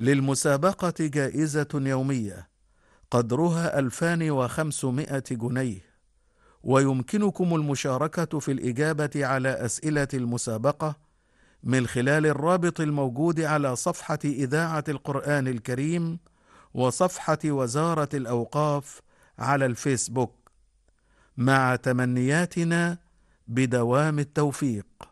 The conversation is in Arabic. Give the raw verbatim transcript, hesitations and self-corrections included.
للمسابقة جائزة يومية قدرها ألفان وخمسمائة جنيه، ويمكنكم المشاركة في الإجابة على أسئلة المسابقة من خلال الرابط الموجود على صفحة إذاعة القرآن الكريم وصفحة وزارة الأوقاف على الفيسبوك، مع تمنياتنا بدوام التوفيق.